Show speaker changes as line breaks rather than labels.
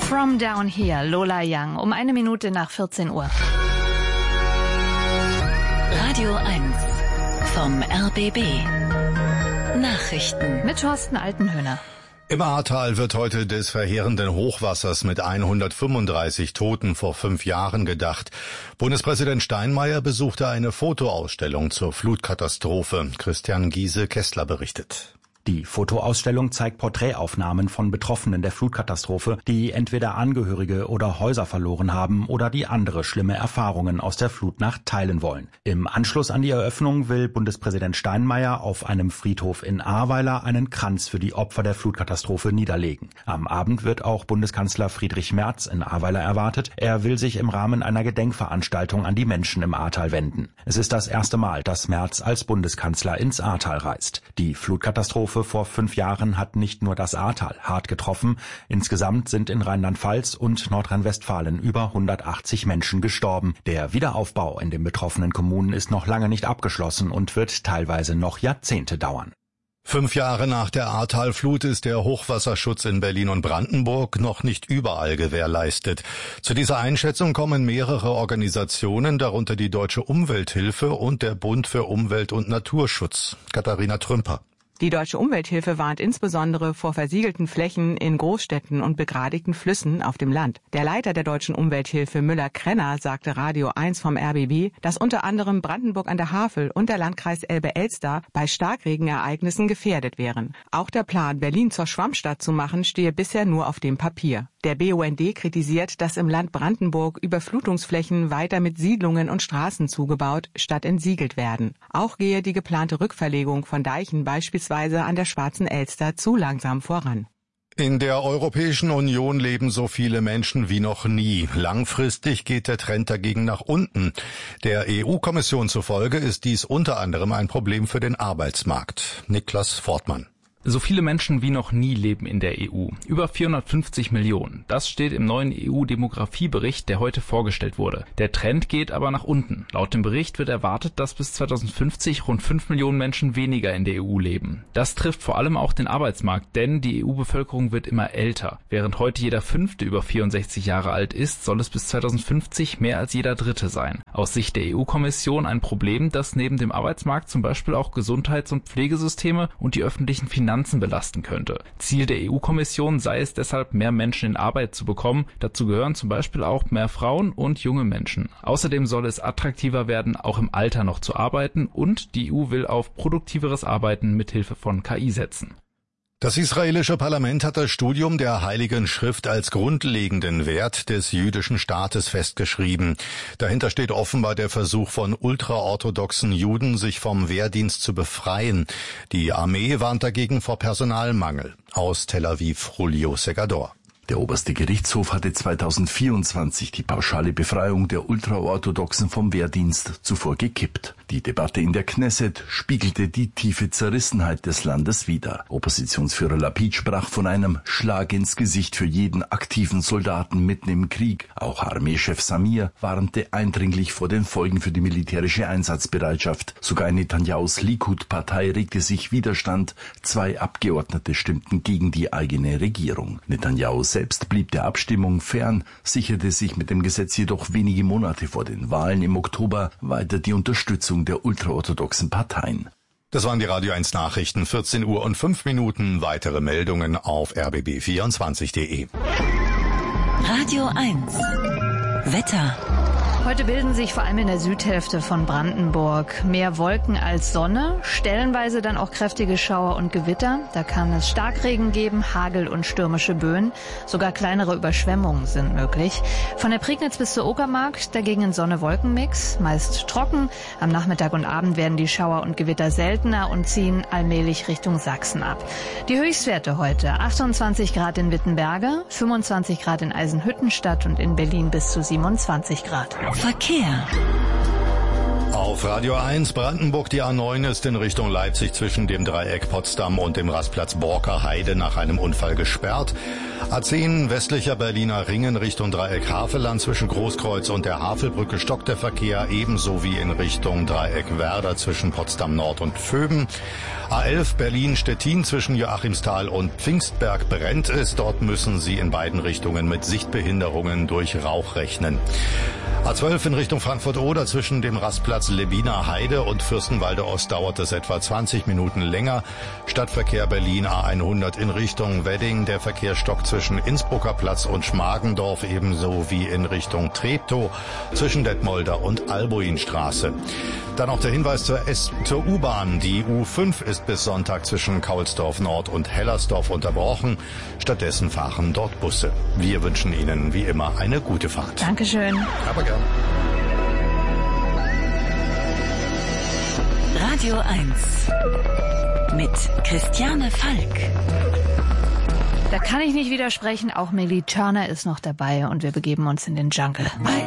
From Down Here, Lola Young, um 1 Minute nach 14 Uhr.
Radio 1 vom RBB. Nachrichten
Mit Thorsten Altenhöhner.
Im Ahrtal wird heute des verheerenden Hochwassers mit 135 Toten vor 5 Jahren gedacht. Bundespräsident Steinmeier besuchte eine Fotoausstellung zur Flutkatastrophe. Christian Giese-Kessler berichtet.
Die Fotoausstellung zeigt Porträtaufnahmen von Betroffenen der Flutkatastrophe, die entweder Angehörige oder Häuser verloren haben oder die andere schlimme Erfahrungen aus der Flutnacht teilen wollen. Im Anschluss an die Eröffnung will Bundespräsident Steinmeier auf einem Friedhof in Ahrweiler einen Kranz für die Opfer der Flutkatastrophe niederlegen. Am Abend wird auch Bundeskanzler Friedrich Merz in Ahrweiler erwartet. Er will sich im Rahmen einer Gedenkveranstaltung an die Menschen im Ahrtal wenden. Es ist das erste Mal, dass Merz als Bundeskanzler ins Ahrtal reist. Die Flutkatastrophe vor 5 Jahren hat nicht nur das Ahrtal hart getroffen. Insgesamt sind in Rheinland-Pfalz und Nordrhein-Westfalen über 180 Menschen gestorben. Der Wiederaufbau in den betroffenen Kommunen ist noch lange nicht abgeschlossen und wird teilweise noch Jahrzehnte dauern.
5 Jahre nach der Ahrtalflut ist der Hochwasserschutz in Berlin und Brandenburg noch nicht überall gewährleistet. Zu dieser Einschätzung kommen mehrere Organisationen, darunter die Deutsche Umwelthilfe und der Bund für Umwelt- und Naturschutz. Katharina Trümper.
Die Deutsche Umwelthilfe warnt insbesondere vor versiegelten Flächen in Großstädten und begradigten Flüssen auf dem Land. Der Leiter der Deutschen Umwelthilfe, Müller-Krenner, sagte Radio 1 vom RBB, dass unter anderem Brandenburg an der Havel und der Landkreis Elbe-Elster bei Starkregenereignissen gefährdet wären. Auch der Plan, Berlin zur Schwammstadt zu machen, stehe bisher nur auf dem Papier. Der BUND kritisiert, dass im Land Brandenburg Überflutungsflächen weiter mit Siedlungen und Straßen zugebaut statt entsiegelt werden. Auch gehe die geplante Rückverlegung von Deichen beispielsweise an der Schwarzen Elster zu langsam voran.
In der Europäischen Union leben so viele Menschen wie noch nie. Langfristig geht der Trend dagegen nach unten. Der EU-Kommission zufolge ist dies unter anderem ein Problem für den Arbeitsmarkt. Niklas Fortmann.
So viele Menschen wie noch nie leben in der EU. Über 450 Millionen. Das steht im neuen EU-Demografiebericht, der heute vorgestellt wurde. Der Trend geht aber nach unten. Laut dem Bericht wird erwartet, dass bis 2050 rund 5 Millionen Menschen weniger in der EU leben. Das trifft vor allem auch den Arbeitsmarkt, denn die EU-Bevölkerung wird immer älter. Während heute jeder Fünfte über 64 Jahre alt ist, soll es bis 2050 mehr als jeder Dritte sein. Aus Sicht der EU-Kommission ein Problem, das neben dem Arbeitsmarkt zum Beispiel auch Gesundheits- und Pflegesysteme und die öffentlichen Finanzen belasten könnte. Ziel der EU-Kommission sei es deshalb, mehr Menschen in Arbeit zu bekommen. Dazu gehören zum Beispiel auch mehr Frauen und junge Menschen. Außerdem soll es attraktiver werden, auch im Alter noch zu arbeiten, und die EU will auf produktiveres Arbeiten mithilfe von KI setzen.
Das israelische Parlament hat das Studium der Heiligen Schrift als grundlegenden Wert des jüdischen Staates festgeschrieben. Dahinter steht offenbar der Versuch von ultraorthodoxen Juden, sich vom Wehrdienst zu befreien. Die Armee warnt dagegen vor Personalmangel. Aus Tel Aviv, Julio Segador.
Der oberste Gerichtshof hatte 2024 die pauschale Befreiung der Ultraorthodoxen vom Wehrdienst zuvor gekippt. Die Debatte in der Knesset spiegelte die tiefe Zerrissenheit des Landes wider. Oppositionsführer Lapid sprach von einem Schlag ins Gesicht für jeden aktiven Soldaten mitten im Krieg. Auch Armeechef Samir warnte eindringlich vor den Folgen für die militärische Einsatzbereitschaft. Sogar in Netanyahus Likud-Partei regte sich Widerstand. 2 Abgeordnete stimmten gegen die eigene Regierung. Netanyahu selbst blieb der Abstimmung fern, sicherte sich mit dem Gesetz jedoch wenige Monate vor den Wahlen im Oktober weiter die Unterstützung der ultraorthodoxen Parteien.
Das waren die Radio 1 Nachrichten, 14 Uhr und 5 Minuten. Weitere Meldungen auf rbb24.de.
Radio 1 Wetter.
Heute bilden sich vor allem in der Südhälfte von Brandenburg mehr Wolken als Sonne, stellenweise dann auch kräftige Schauer und Gewitter. Da kann es Starkregen geben, Hagel und stürmische Böen. Sogar kleinere Überschwemmungen sind möglich. Von der Prignitz bis zur Uckermark dagegen ein Sonne-Wolken-Mix, meist trocken. Am Nachmittag und Abend werden die Schauer und Gewitter seltener und ziehen allmählich Richtung Sachsen ab. Die Höchstwerte heute: 28 Grad in Wittenberge, 25 Grad in Eisenhüttenstadt und in Berlin bis zu 27 Grad.
Verkehr.
Auf Radio 1 Brandenburg, die A9 ist in Richtung Leipzig zwischen dem Dreieck Potsdam und dem Rastplatz Borker Heide nach einem Unfall gesperrt. A10 westlicher Berliner Ringen Richtung Dreieck Havelland zwischen Großkreuz und der Havelbrücke stockt der Verkehr, ebenso wie in Richtung Dreieck Werder zwischen Potsdam Nord und Vöben. A11 Berlin-Stettin zwischen Joachimsthal und Pfingstberg brennt es. Dort müssen Sie in beiden Richtungen mit Sichtbehinderungen durch Rauch rechnen. A12 in Richtung Frankfurt-Oder zwischen dem Rastplatz Lebiner Heide und Fürstenwalde Ost dauert es etwa 20 Minuten länger. Stadtverkehr Berlin A100 in Richtung Wedding. Der Verkehr stockt zwischen Innsbrucker Platz und Schmargendorf, ebenso wie in Richtung Treptow zwischen Detmolder und Albuinstraße. Dann noch der Hinweis zur U-Bahn. Die U5 ist bis Sonntag zwischen Kaulsdorf Nord und Hellersdorf unterbrochen. Stattdessen fahren dort Busse. Wir wünschen Ihnen wie immer eine gute Fahrt.
Dankeschön.
Aber gern.
Radio 1 mit Christiane Falk.
Da kann ich nicht widersprechen. Auch Millie Turner ist noch dabei und wir begeben uns in den Jungle.